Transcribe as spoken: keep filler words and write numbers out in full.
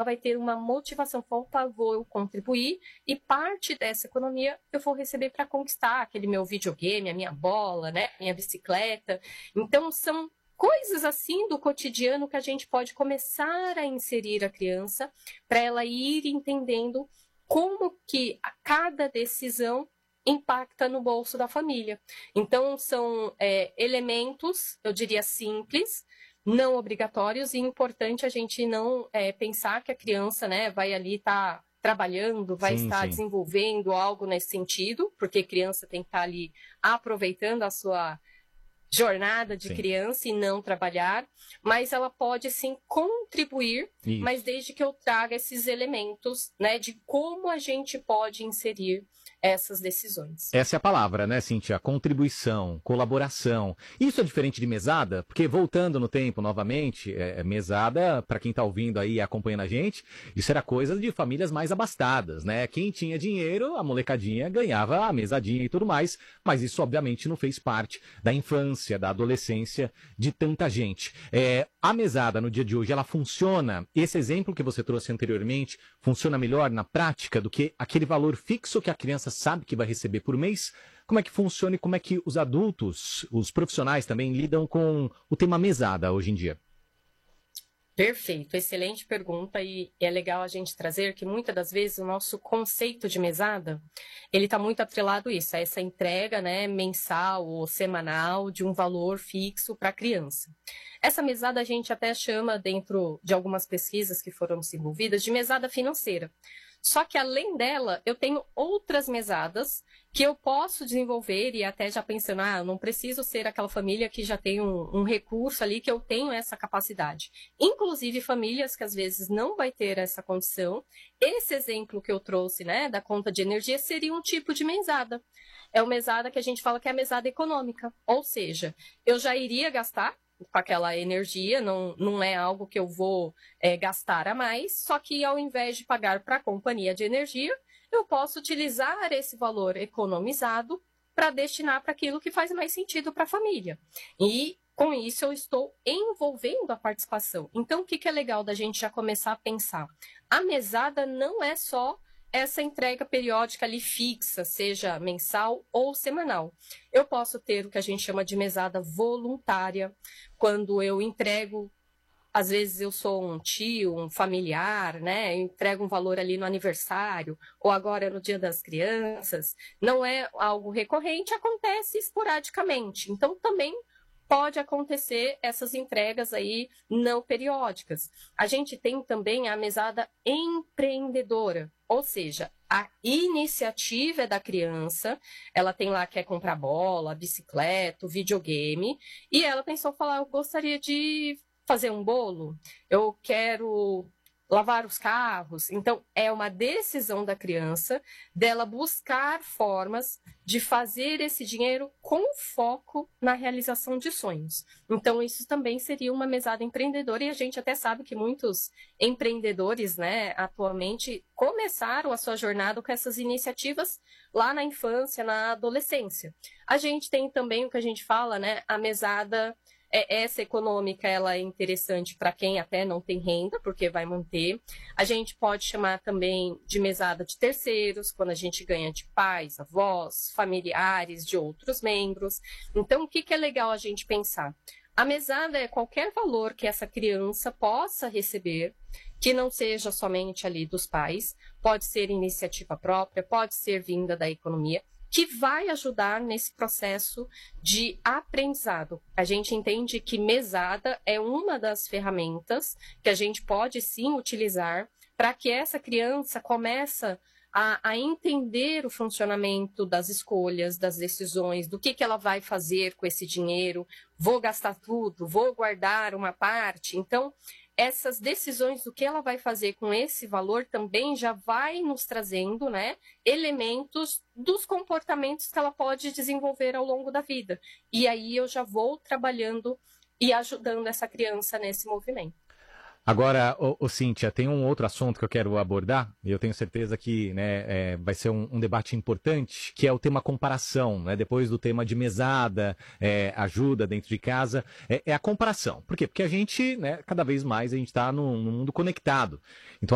vai ter uma motivação, opa, vou eu contribuir, e parte dessa economia eu vou receber para conquistar aquele meu videogame, a minha bola, né, minha bicicleta. Então, são coisas assim do cotidiano que a gente pode começar a inserir a criança para ela ir entendendo como que a cada decisão impacta no bolso da família. Então, são é, elementos, eu diria, simples, não obrigatórios, e importante a gente não é, pensar que a criança, né, vai ali estar... Tá trabalhando, vai sim, estar sim. desenvolvendo algo nesse sentido, porque criança tem que estar ali aproveitando a sua jornada de sim. criança e não trabalhar, mas ela pode sim contribuir, Isso. mas desde que eu traga esses elementos, né, de como a gente pode inserir essas decisões. Essa é a palavra, né, Cíntia? Contribuição, colaboração. Isso é diferente de mesada? Porque, voltando no tempo novamente, é, mesada, para quem está ouvindo aí e acompanhando a gente, isso era coisa de famílias mais abastadas, né? Quem tinha dinheiro, a molecadinha ganhava a mesadinha e tudo mais, mas isso obviamente não fez parte da infância, da adolescência de tanta gente. É, a mesada no dia de hoje, ela funciona, esse exemplo que você trouxe anteriormente, funciona melhor na prática do que aquele valor fixo que a criança sabe que vai receber por mês? Como é que funciona e como é que os adultos, os profissionais também lidam com o tema mesada hoje em dia? Perfeito, excelente pergunta, e é legal a gente trazer que muitas das vezes o nosso conceito de mesada, ele está muito atrelado a isso, a essa entrega, né, mensal ou semanal de um valor fixo para a criança. Essa mesada a gente até chama, dentro de algumas pesquisas que foram desenvolvidas, de mesada financeira. Só que, além dela, eu tenho outras mesadas que eu posso desenvolver, e até já pensando, ah, eu não preciso ser aquela família que já tem um, um recurso ali, que eu tenho essa capacidade. Inclusive, famílias que às vezes não vai ter essa condição. Esse exemplo que eu trouxe, né, da conta de energia, seria um tipo de mesada. É uma mesada que a gente fala que é a mesada econômica. Ou seja, eu já iria gastar com aquela energia, não, não é algo que eu vou é, gastar a mais, só que ao invés de pagar para a companhia de energia, eu posso utilizar esse valor economizado para destinar para aquilo que faz mais sentido para a família. E com isso eu estou envolvendo a participação. Então, o que, que é legal da gente já começar a pensar? A mesada não é só essa entrega periódica ali fixa, seja mensal ou semanal. Eu posso ter o que a gente chama de mesada voluntária, quando eu entrego, às vezes eu sou um tio, um familiar, né? Eu entrego um valor ali no aniversário, ou agora no Dia das Crianças. Não é algo recorrente, acontece esporadicamente. Então, também pode acontecer essas entregas aí não periódicas. A gente tem também a mesada empreendedora, ou seja, a iniciativa é da criança, ela tem lá, quer comprar bola, bicicleta, videogame, e ela pensou, falar, eu gostaria de fazer um bolo, eu quero lavar os carros. Então, é uma decisão da criança dela buscar formas de fazer esse dinheiro com foco na realização de sonhos. Então, isso também seria uma mesada empreendedora, e a gente até sabe que muitos empreendedores, né, atualmente começaram a sua jornada com essas iniciativas lá na infância, na adolescência. A gente tem também o que a gente fala, né, a mesada... É, essa econômica, ela é interessante para quem até não tem renda, porque vai manter. A gente pode chamar também de mesada de terceiros, quando a gente ganha de pais, avós, familiares, de outros membros. Então, o que, que é legal a gente pensar? A mesada é qualquer valor que essa criança possa receber, que não seja somente ali dos pais, pode ser iniciativa própria, pode ser vinda da economia, que vai ajudar nesse processo de aprendizado. A gente entende que mesada é uma das ferramentas que a gente pode sim utilizar para que essa criança comece a, a entender o funcionamento das escolhas, das decisões, do que, que ela vai fazer com esse dinheiro, vou gastar tudo, vou guardar uma parte. Então, essas decisões do que ela vai fazer com esse valor também já vai nos trazendo, né, elementos dos comportamentos que ela pode desenvolver ao longo da vida. E aí eu já vou trabalhando e ajudando essa criança nesse movimento. Agora, ô, ô, Cíntia, tem um outro assunto que eu quero abordar, e eu tenho certeza que, né, é, vai ser um, um debate importante, que é o tema comparação, né, depois do tema de mesada, é, ajuda dentro de casa, é, é a comparação. Por quê? Porque a gente, né, cada vez mais a gente está num, num mundo conectado. Então,